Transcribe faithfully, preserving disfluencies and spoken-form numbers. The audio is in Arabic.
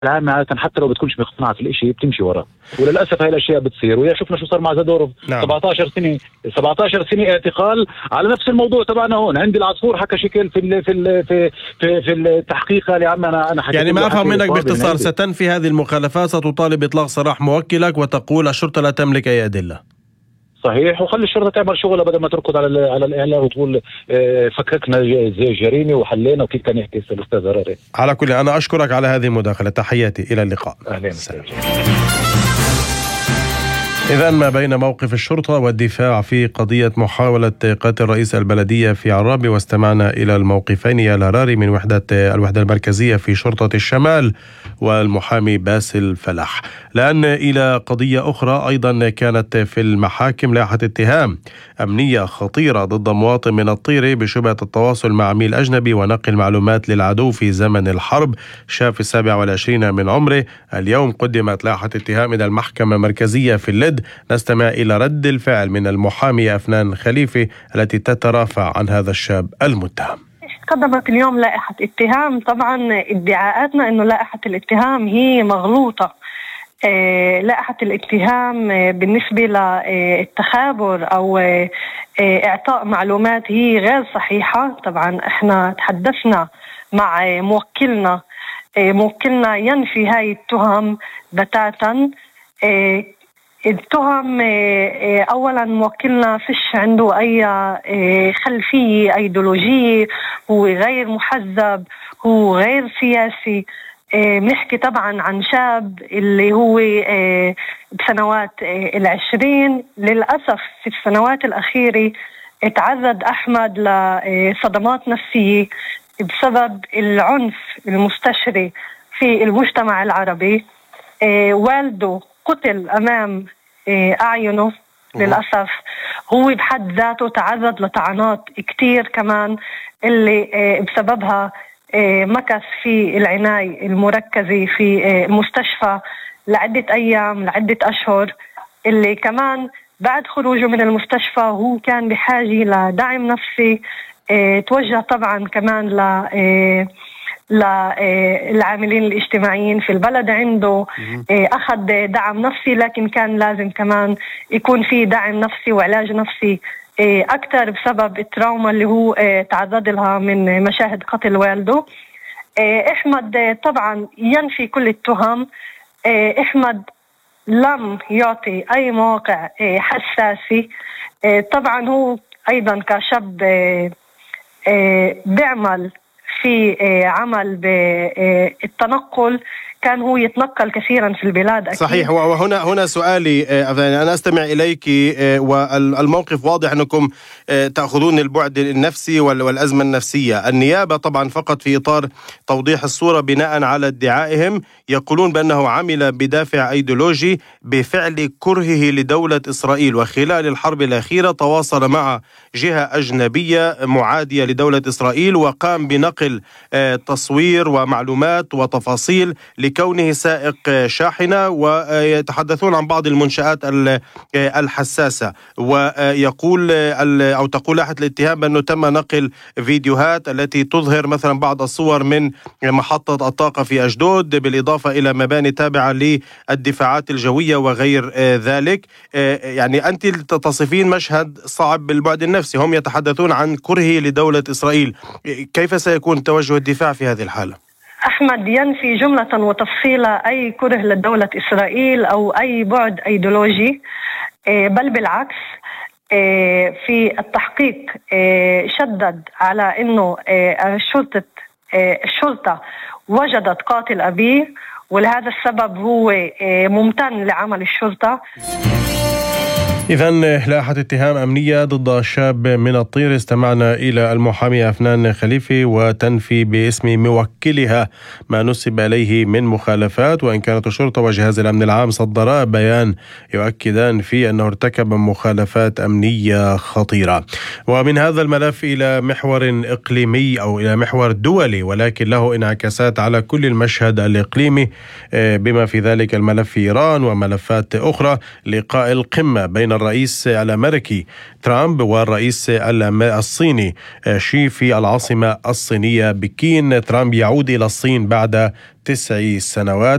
العامة عادة حتى لو بتكونش مقتنعة في الاشي بتمشي وراه، وللأسف هاي الأشياء بتصير. ويا شفنا شو صار مع زادورف. نعم. سبعتاشر سنة سبعتاشر سنة اعتقال على نفس الموضوع تبعنا هون. عندي العصفور حكى شكل في ال في ال في في, في التحقيق يا عم انا انا حكيت يعني ما افهم منك باختصار ستنفي هذه المخالفات، ستطالب باطلاق سراح موكلك وتقول الشرطة لا تملك اي أدلة. صحيح، وخلي الشرطة تعمل شغلها بدل ما تركض على على الإعلام وتقول فككنا زي جريمة وحلينا، وكيف كان يحكي الأستاذ هراري. على كل أنا أشكرك على هذه المداخلة، تحياتي، إلى اللقاء. أهلا. إذن ما بين موقف الشرطة والدفاع في قضية محاولة قتل رئيس البلدية في عرابي، واستمعنا إلى الموقفين يا الهراري من وحدة الوحدة المركزية في شرطة الشمال والمحامي باسل فلاح. لأن إلى قضية أخرى أيضا كانت في المحاكم، لاحة اتهام أمنية خطيرة ضد مواطن من الطيري بشبهة التواصل مع عميل أجنبي ونقل معلومات للعدو في زمن الحرب، شاب في السابع والعشرين من عمره. اليوم قدمت لاحة اتهام إلى المحكمة المركزية في اللد. نستمع إلى رد الفعل من المحامية أفنان خليفة التي تترافع عن هذا الشاب المتهم. قدمت اليوم لائحة اتهام. طبعا ادعاءاتنا انه لائحة الاتهام هي مغلوطة. اه لائحة الاتهام اه بالنسبة للتخابر او اه اعطاء معلومات هي غير صحيحة. طبعا احنا تحدثنا مع موكلنا اه موكلنا ينفي هاي التهم بتاتا. اه التهم اولا موكلنا فيش عنده اي خلفيه ايديولوجيه، هو غير محزب، هو غير سياسي. بنحكي طبعا عن شاب اللي هو بسنوات العشرين. للاسف في السنوات الاخيره تعرض احمد لصدمات نفسيه بسبب العنف المستشري في المجتمع العربي. والده قتل أمام أعينه للأسف. هو بحد ذاته تعرض لطعنات كتير كمان اللي بسببها مكث في العناية المركزة في مستشفى لعدة أيام لعدة أشهر، اللي كمان بعد خروجه من المستشفى هو كان بحاجة لدعم نفسي. توجه طبعا كمان ل للعاملين الاجتماعيين في البلد عنده، أخذ دعم نفسي، لكن كان لازم كمان يكون في دعم نفسي وعلاج نفسي أكثر بسبب التراوما اللي هو تعرض لها من مشاهد قتل والده. أحمد طبعا ينفي كل التهم. أحمد لم يعطي أي مواقع حساسي. طبعا هو أيضا كشاب بيعمل في عمل بالتنقل، كان هو يتنقل كثيرا في البلاد أكيد. صحيح. وهنا هنا سؤالي، أنا أستمع إليك والموقف واضح أنكم تأخذون البعد النفسي والأزمة النفسية. النيابة طبعا فقط في إطار توضيح الصورة بناء على ادعائهم يقولون بأنه عمل بدافع أيديولوجي بفعل كرهه لدولة إسرائيل، وخلال الحرب الأخيرة تواصل مع جهة أجنبية معادية لدولة إسرائيل وقام بنقل تصوير ومعلومات وتفاصيل لكونه سائق شاحنة، ويتحدثون عن بعض المنشآت الحساسة. ويقول أو تقول لاحة الاتهام بأنه تم نقل فيديوهات التي تظهر مثلا بعض الصور من محطة الطاقة في أشدود، بالإضافة إلى مباني تابعة للدفاعات الجوية وغير ذلك. يعني أنت تصفين مشهد صعب بالبعد النفسي، هم يتحدثون عن كرهه لدولة إسرائيل. كيف سيكون توجه الدفاع في هذه الحالة؟ أحمد ينفي جملة وتفصيلا أي كره لدولة إسرائيل أو أي بعد أيديولوجي، بل بالعكس. في التحقيق شدد على أنه الشرطة الشرطة وجدت قاتل أبيه، ولهذا السبب هو ممتن لعمل الشرطة. إذن لاحة اتهام أمنية ضد شاب من الطير. استمعنا إلى المحامية أفنان خليفة وتنفي باسم موكلها ما نسب إليه من مخالفات، وإن كانت الشرطة وجهاز الأمن العام صدرا بيان يؤكدان فيه أنه ارتكب مخالفات أمنية خطيرة. ومن هذا الملف إلى محور إقليمي أو إلى محور دولي، ولكن له انعكاسات على كل المشهد الإقليمي بما في ذلك الملف في إيران وملفات أخرى. لقاء القمة بين بين الرئيس الأمريكي ترامب والرئيس الصيني شي في العاصمة الصينية بكين. ترامب يعود إلى الصين بعد تسع سنوات.